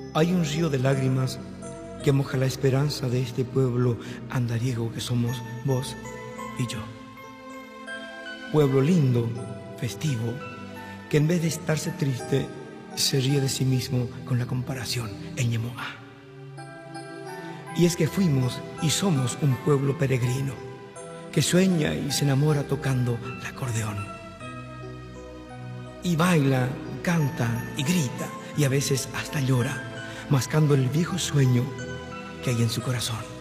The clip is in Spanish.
Hay un río de lágrimas que moja la esperanza de este pueblo andariego que somos vos y yo. Pueblo lindo, festivo, que en vez de estarse triste, se ríe de sí mismo con la comparación en Ñemoá. Y es que fuimos y somos un pueblo peregrino, que sueña y se enamora tocando el acordeón. Y baila, canta y grita, y a veces hasta llora, mascando el viejo sueño que hay en su corazón.